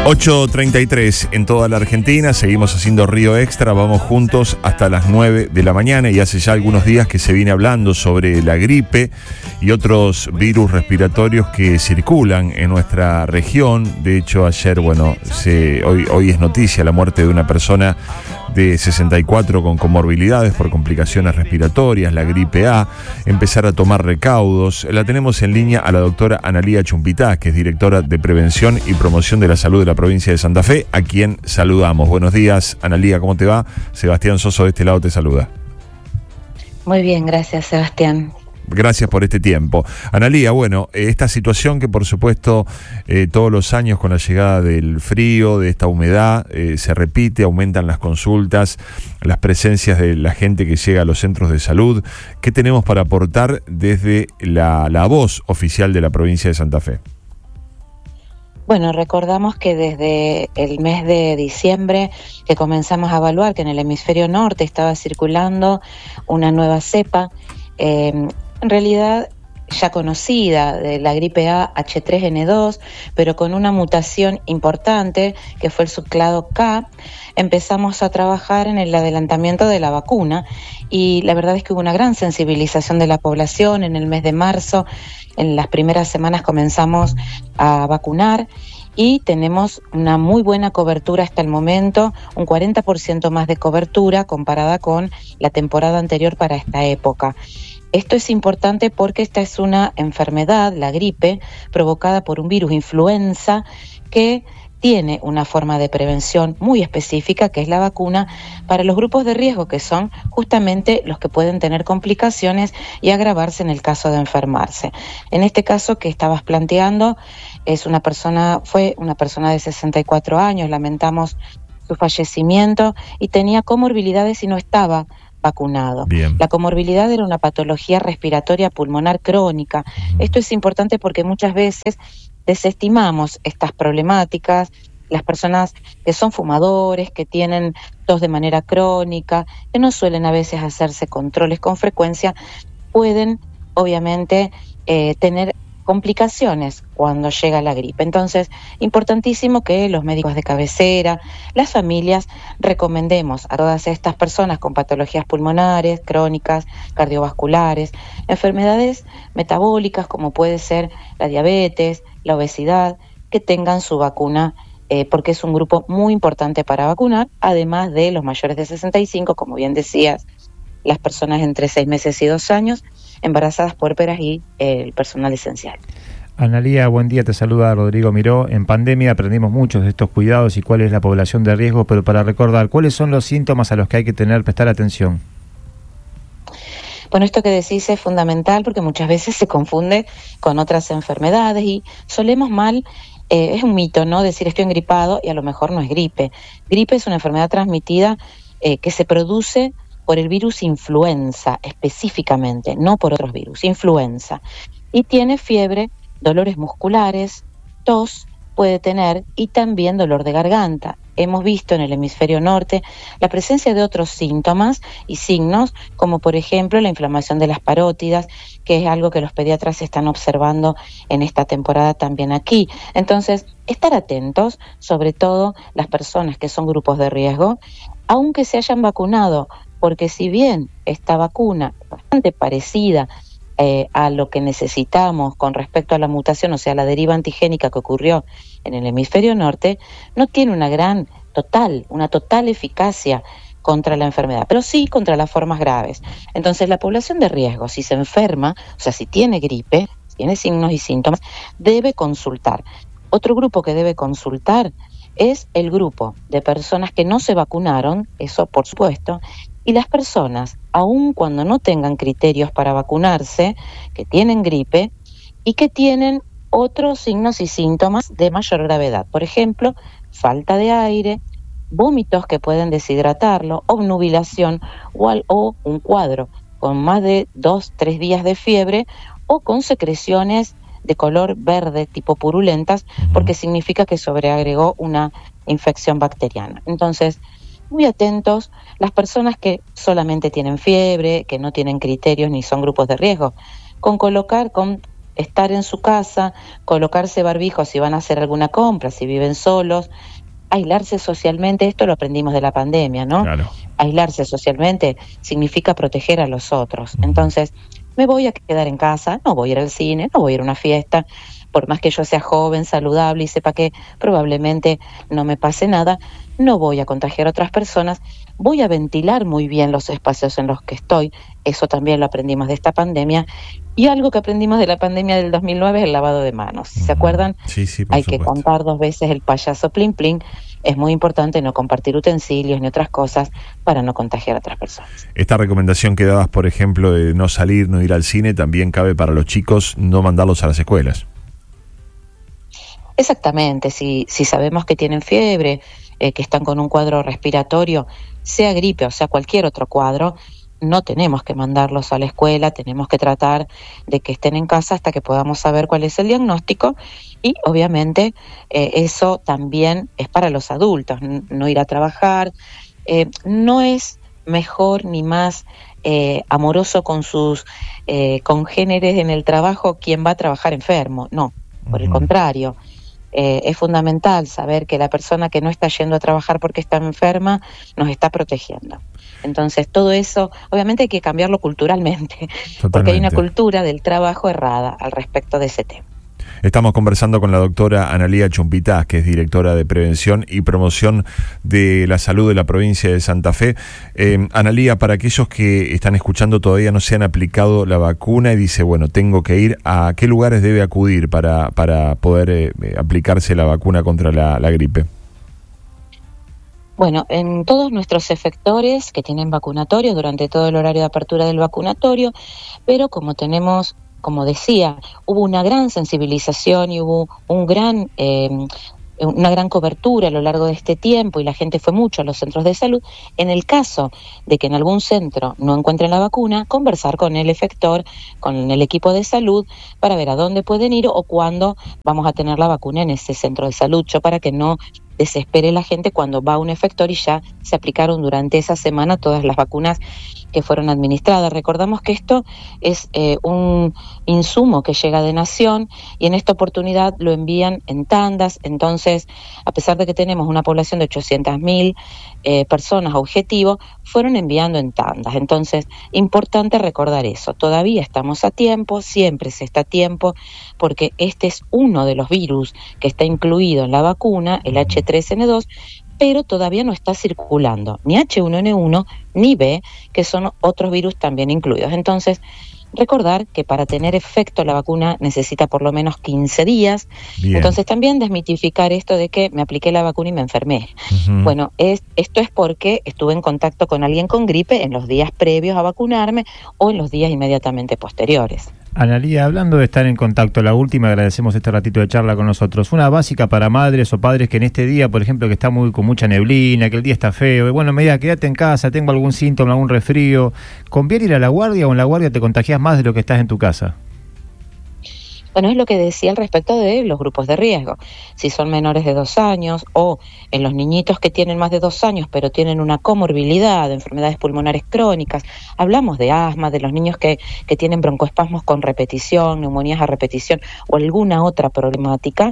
8:33 en toda la Argentina, seguimos haciendo Río Extra, vamos juntos hasta las 9 de la mañana y hace ya algunos días que se viene hablando sobre la gripe y otros virus respiratorios que circulan en nuestra región. De hecho, ayer, hoy es noticia la muerte de una persona de 64 con comorbilidades por complicaciones respiratorias, la gripe A. Empezar a tomar recaudos. La tenemos en línea a la doctora Analía Chumpitá, que es directora de Prevención y Promoción de la Salud de la provincia de Santa Fe, a quien saludamos. Buenos días, Analía, ¿cómo te va? Sebastián Soso de este lado te saluda. Muy bien, gracias, Sebastián. Gracias por este tiempo. Analía, esta situación que por supuesto todos los años con la llegada del frío, de esta humedad, se repite, aumentan las consultas, las presencias de la gente que llega a los centros de salud. ¿Qué tenemos para aportar desde la voz oficial de la provincia de Santa Fe? Bueno, recordamos que desde el mes de diciembre que comenzamos a evaluar que en el hemisferio norte estaba circulando una nueva cepa, en realidad ya conocida, de la gripe A H3N2, pero con una mutación importante que fue el subclado K. Empezamos a trabajar en el adelantamiento de la vacuna y la verdad es que hubo una gran sensibilización de la población. En el mes de marzo, en las primeras semanas comenzamos a vacunar y tenemos una muy buena cobertura hasta el momento, un 40% más de cobertura comparada con la temporada anterior para esta época. Esto es importante porque esta es una enfermedad, la gripe, provocada por un virus influenza que tiene una forma de prevención muy específica, que es la vacuna para los grupos de riesgo, que son justamente los que pueden tener complicaciones y agravarse en el caso de enfermarse. En este caso que estabas planteando, fue una persona de 64 años, lamentamos su fallecimiento, y tenía comorbilidades y no estaba vacunado. Bien. La comorbilidad era una patología respiratoria pulmonar crónica. Esto es importante porque muchas veces desestimamos estas problemáticas. Las personas que son fumadores, que tienen tos de manera crónica, que no suelen a veces hacerse controles con frecuencia, pueden obviamente tener complicaciones cuando llega la gripe. Entonces, importantísimo que los médicos de cabecera, las familias, recomendemos a todas estas personas con patologías pulmonares, crónicas, cardiovasculares, enfermedades metabólicas como puede ser la diabetes, la obesidad, que tengan su vacuna, porque es un grupo muy importante para vacunar, además de los mayores de 65, como bien decías, las personas entre 6 meses y 2 años, embarazadas, puérperas y el personal esencial. Analía, buen día, te saluda Rodrigo Miró. En pandemia aprendimos muchos de estos cuidados y cuál es la población de riesgo, pero para recordar, ¿cuáles son los síntomas a los que hay que prestar atención? Bueno, esto que decís es fundamental porque muchas veces se confunde con otras enfermedades y solemos es un mito, ¿no? Decir estoy engripado y a lo mejor no es gripe. Gripe es una enfermedad transmitida que se produce por el virus influenza específicamente, no por otros virus, influenza. Y tiene fiebre, dolores musculares, tos puede tener y también dolor de garganta. Hemos visto en el hemisferio norte la presencia de otros síntomas y signos, como por ejemplo la inflamación de las parótidas, que es algo que los pediatras están observando en esta temporada también aquí. Entonces, estar atentos, sobre todo las personas que son grupos de riesgo, aunque se hayan vacunado, porque si bien esta vacuna es bastante parecida a lo que necesitamos con respecto a la mutación, o sea, la deriva antigénica que ocurrió en el hemisferio norte, no tiene una total eficacia contra la enfermedad, pero sí contra las formas graves. Entonces, la población de riesgo, si se enferma, o sea, si tiene gripe, si tiene signos y síntomas, debe consultar. Otro grupo que debe consultar es el grupo de personas que no se vacunaron, eso por supuesto, y las personas, aun cuando no tengan criterios para vacunarse, que tienen gripe y que tienen otros signos y síntomas de mayor gravedad. Por ejemplo, falta de aire, vómitos que pueden deshidratarlo, obnubilación o un cuadro con más de 2-3 días de fiebre o con secreciones de color verde tipo purulentas, porque significa que sobreagregó una infección bacteriana. Entonces, muy atentos, las personas que solamente tienen fiebre, que no tienen criterios ni son grupos de riesgo, con estar en su casa, colocarse barbijos si van a hacer alguna compra, si viven solos, aislarse socialmente, esto lo aprendimos de la pandemia, ¿no? Claro. Aislarse socialmente significa proteger a los otros. Entonces, me voy a quedar en casa, no voy a ir al cine, no voy a ir a una fiesta, por más que yo sea joven, saludable y sepa que probablemente no me pase nada, no voy a contagiar a otras personas, voy a ventilar muy bien los espacios en los que estoy, eso también lo aprendimos de esta pandemia, y algo que aprendimos de la pandemia del 2009 es el lavado de manos. ¿Se acuerdan? Sí, por Hay supuesto. que contar 2 veces el payaso plin plin. Es muy importante no compartir utensilios ni otras cosas para no contagiar a otras personas. Esta recomendación que dabas, por ejemplo, de no salir, no ir al cine, también cabe para los chicos, no mandarlos a las escuelas. Exactamente, si sabemos que tienen fiebre, que están con un cuadro respiratorio, sea gripe o sea cualquier otro cuadro, no tenemos que mandarlos a la escuela, tenemos que tratar de que estén en casa hasta que podamos saber cuál es el diagnóstico y obviamente eso también es para los adultos, no ir a trabajar, no es mejor ni más amoroso con sus congéneres en el trabajo quien va a trabajar enfermo, no, por el contrario. Es fundamental saber que la persona que no está yendo a trabajar porque está enferma nos está protegiendo. Entonces, todo eso, obviamente hay que cambiarlo culturalmente, Totalmente. porque hay una cultura del trabajo errada al respecto de ese tema. Estamos conversando con la doctora Analía Chumpitaz, que es directora de Prevención y Promoción de la Salud de la provincia de Santa Fe. Analía, para aquellos que están escuchando todavía no se han aplicado la vacuna y dice, bueno, tengo que ir, ¿a qué lugares debe acudir para poder aplicarse la vacuna contra la gripe? Bueno, en todos nuestros efectores que tienen vacunatorios durante todo el horario de apertura del vacunatorio, pero como decía, hubo una gran sensibilización y hubo una gran cobertura a lo largo de este tiempo y la gente fue mucho a los centros de salud. En el caso de que en algún centro no encuentren la vacuna, conversar con el efector, con el equipo de salud, para ver a dónde pueden ir o cuándo vamos a tener la vacuna en ese centro de salud, para que no desespere la gente cuando va a un efector y ya se aplicaron durante esa semana todas las vacunas que fueron administradas. Recordamos que esto es un insumo que llega de Nación y en esta oportunidad lo envían en tandas. Entonces, a pesar de que tenemos una población de 800.000 personas objetivo, fueron enviando en tandas. Entonces, importante recordar eso. Todavía estamos a tiempo, siempre se está a tiempo, porque este es uno de los virus que está incluido en la vacuna, el H3N2, pero todavía no está circulando ni H1N1 ni B, que son otros virus también incluidos. Entonces, recordar que para tener efecto la vacuna necesita por lo menos 15 días. Bien. Entonces, también desmitificar esto de que me apliqué la vacuna y me enfermé. Bueno, esto es porque estuve en contacto con alguien con gripe en los días previos a vacunarme o en los días inmediatamente posteriores. Analía, hablando de estar en contacto, la última, agradecemos este ratito de charla con nosotros. Una básica para madres o padres que en este día, por ejemplo, que está con mucha neblina, que el día está feo, y bueno, me diga, quédate en casa, tengo algún síntoma, algún resfrío. ¿Conviene ir a la guardia o en la guardia te contagias más de lo que estás en tu casa? Bueno, es lo que decía al respecto de los grupos de riesgo. Si son menores de 2 años o en los niñitos que tienen más de 2 años pero tienen una comorbilidad de enfermedades pulmonares crónicas, hablamos de asma, de los niños que tienen broncoespasmos con repetición, neumonías a repetición o alguna otra problemática,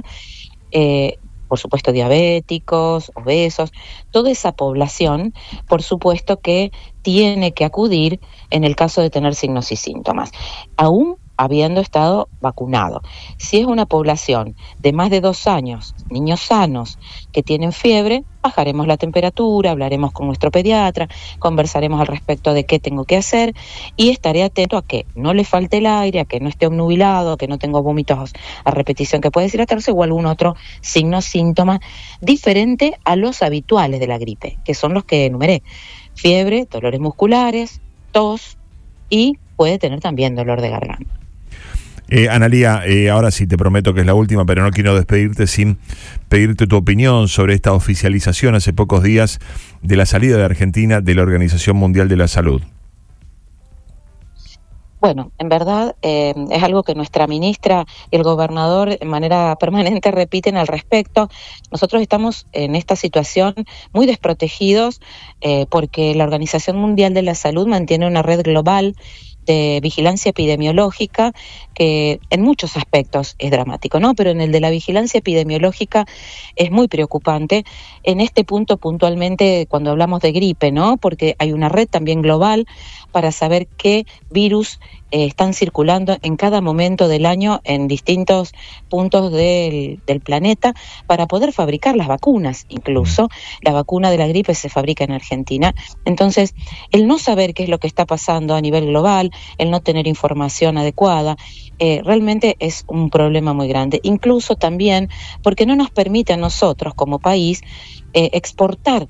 por supuesto diabéticos, obesos, toda esa población, por supuesto que tiene que acudir en el caso de tener signos y síntomas. Aún habiendo estado vacunado. Si es una población de más de 2 años, niños sanos que tienen fiebre, bajaremos la temperatura, hablaremos con nuestro pediatra, conversaremos al respecto de qué tengo que hacer y estaré atento a que no le falte el aire, a que no esté obnubilado, a que no tengo vómitos a repetición que puede deshidratarse o algún otro signo, síntoma diferente a los habituales de la gripe, que son los que enumeré: fiebre, dolores musculares, tos y puede tener también dolor de garganta. Analía, ahora sí te prometo que es la última, pero no quiero despedirte sin pedirte tu opinión sobre esta oficialización hace pocos días de la salida de Argentina de la Organización Mundial de la Salud. Bueno, en verdad es algo que nuestra ministra y el gobernador de manera permanente repiten al respecto. Nosotros estamos en esta situación muy desprotegidos porque la Organización Mundial de la Salud mantiene una red global de vigilancia epidemiológica, que en muchos aspectos es dramático, ¿no? Pero en el de la vigilancia epidemiológica es muy preocupante. En este punto puntualmente cuando hablamos de gripe, ¿no? Porque hay una red también global para saber qué virus están circulando en cada momento del año en distintos puntos del planeta para poder fabricar las vacunas. Incluso la vacuna de la gripe se fabrica en Argentina. Entonces, el no saber qué es lo que está pasando a nivel global, el no tener información adecuada, realmente es un problema muy grande. Incluso también porque no nos permite a nosotros como país exportar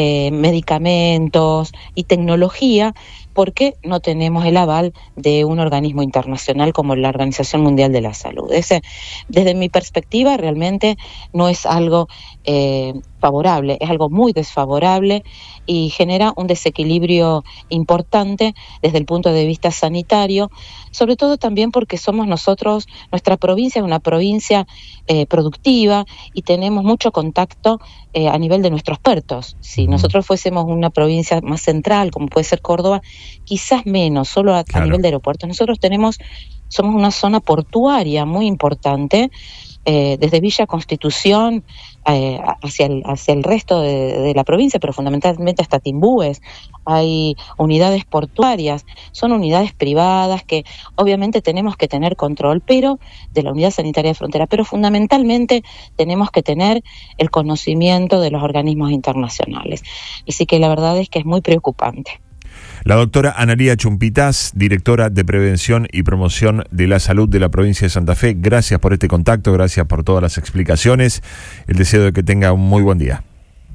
medicamentos y tecnología, porque no tenemos el aval de un organismo internacional como la Organización Mundial de la Salud. Desde mi perspectiva, realmente no es algo favorable, es algo muy desfavorable y genera un desequilibrio importante desde el punto de vista sanitario, sobre todo también porque somos nosotros, nuestra provincia es una provincia productiva y tenemos mucho contacto a nivel de nuestros puertos. Si nosotros fuésemos una provincia más central, como puede ser Córdoba, quizás menos, solo a nivel de aeropuertos. Nosotros somos una zona portuaria muy importante, desde Villa Constitución hacia el resto de la provincia, pero fundamentalmente hasta Timbúes. Hay unidades portuarias, son unidades privadas que obviamente tenemos que tener control, pero de la Unidad Sanitaria de Frontera, pero fundamentalmente tenemos que tener el conocimiento de los organismos internacionales. Así que la verdad es que es muy preocupante. La doctora Analía Chumpitaz, directora de Prevención y Promoción de la Salud de la provincia de Santa Fe, gracias por este contacto, gracias por todas las explicaciones. El deseo de que tenga un muy buen día.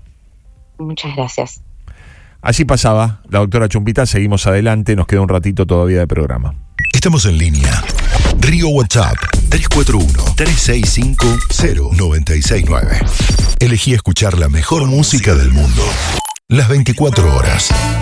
Muchas gracias. Así pasaba la doctora Chumpitaz, seguimos adelante, nos queda un ratito todavía de programa. Estamos en línea. Río WhatsApp 341-365-0969. Elegí escuchar la mejor música del mundo las 24 horas.